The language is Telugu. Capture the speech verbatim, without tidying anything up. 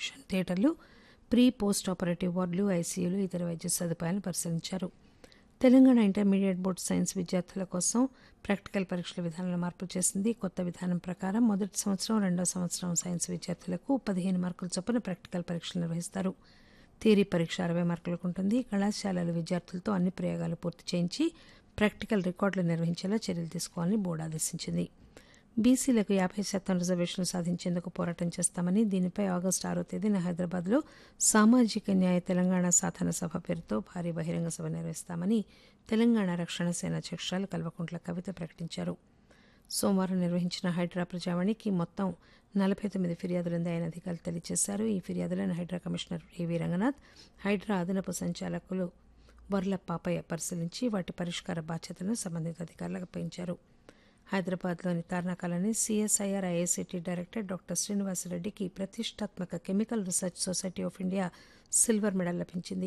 ఆపరేషన్ థియేటర్లు, ప్రీ పోస్ట్ ఆపరేటివ్ వార్డులు, ఐసీయూలు, ఇతర వైద్య సదుపాయాలను పరిశీలించారు. తెలంగాణ ఇంటర్మీడియట్ బోర్డు సైన్స్ విద్యార్థుల కోసం ప్రాక్టికల్ పరీక్షల విధానంలో మార్పులు చేసింది. కొత్త విధానం ప్రకారం మొదటి సంవత్సరం, రెండో సంవత్సరం సైన్స్ విద్యార్థులకు పదిహేను మార్కుల చొప్పున ప్రాక్టికల్ పరీక్షలు నిర్వహిస్తారు. థియరీ పరీక్ష అరవై మార్కులకు ఉంటుంది. కళాశాలలు విద్యార్థులతో అన్ని ప్రయోగాలు పూర్తి చేయించి ప్రాక్టికల్ రికార్డులు నిర్వహించేలా చర్యలు తీసుకోవాలని బోర్డు ఆదేశించింది. బీసీలకు యాభై శాతం రిజర్వేషన్లు సాధించేందుకు పోరాటం చేస్తామని, దీనిపై ఆగస్టు ఆరో తేదీన హైదరాబాద్లో సామాజిక న్యాయ తెలంగాణ సాధన సభ పేరుతో భారీ బహిరంగ సభ నిర్వహిస్తామని తెలంగాణ రక్షణ సేన అధ్యక్షురాలు కల్వకుంట్ల కవిత ప్రకటించారు. సోమవారం నిర్వహించిన హైడ్రా ప్రజావాణికి మొత్తం నలభై తొమ్మిది ఫిర్యాదులుందాయని అధికారులు తెలియజేశారు. ఈ ఫిర్యాదులను హైడ్రా కమిషనర్ ఏవీ రంగనాథ్, హైడ్రా అదనపు సంచాలకులు వర్ల పాపయ్య పరిశీలించి వాటి పరిష్కార బాధ్యతలను సంబంధిత అధికారులకు అప్పగించారు. హైదరాబాద్లోని తార్నాకలోని సీఎస్ఐఆర్ ఐఐసీటీ డైరెక్టర్ డాక్టర్ శ్రీనివాసరెడ్డికి ప్రతిష్టాత్మక chemical research society of India silver medal లభించింది.